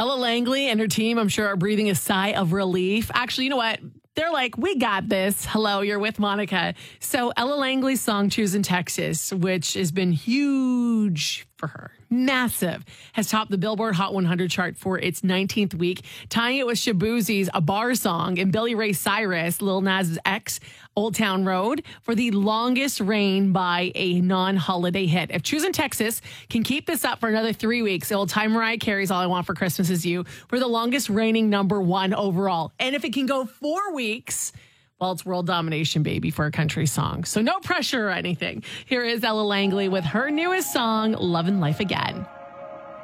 Ella Langley and her team, I'm sure, are breathing a sigh of relief. Actually, you know what? They're like, we got this. Hello, you're with Monica. So Ella Langley's song Choosing Texas, which has been huge for her, massive, has topped the Billboard Hot 100 chart for its 19th week, tying it with Shaboozie's A Bar Song and Billy Ray Cyrus, Lil Nas X, Old Town Road, for the longest reign by a non-holiday hit. If Choosing Texas can keep this up for another 3 weeks, it will tie Mariah Carey's All I Want for Christmas Is You for the longest reigning number one overall. And if it can go 4 weeks, well, it's world domination, baby, for a country song. So no pressure or anything. Here is Ella Langley with her newest song, Lovin' Life Again.